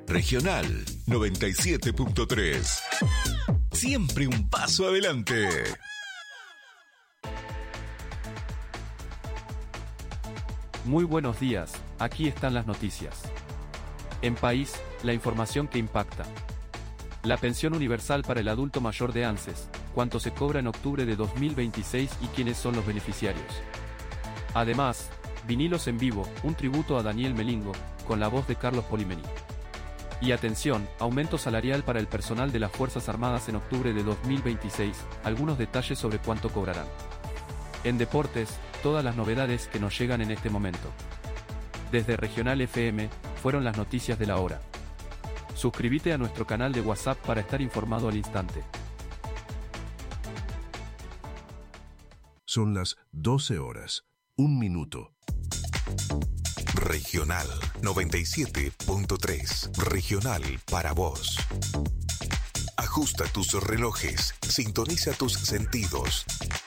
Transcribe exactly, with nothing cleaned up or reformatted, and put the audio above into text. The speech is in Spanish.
Regional noventa y siete punto tres. Siempre un paso adelante. Muy buenos días, aquí están las noticias. En País, la información que impacta. La pensión universal para el adulto mayor de ANSES, cuánto se cobra en octubre de dos mil veintiséis y quiénes son los beneficiarios. Además, Vinilos en vivo, un tributo a Daniel Melingo, con la voz de Carlos Polimeni. Y atención, aumento salarial para el personal de las Fuerzas Armadas en octubre de dos mil veintiséis, algunos detalles sobre cuánto cobrarán. En deportes, todas las novedades que nos llegan en este momento. Desde Regional F M, fueron las noticias de la hora. Suscríbete a nuestro canal de WhatsApp para estar informado al instante. Son las doce horas, un minuto. Regional noventa y siete punto tres. Regional para vos. Ajusta tus relojes, sintoniza tus sentidos.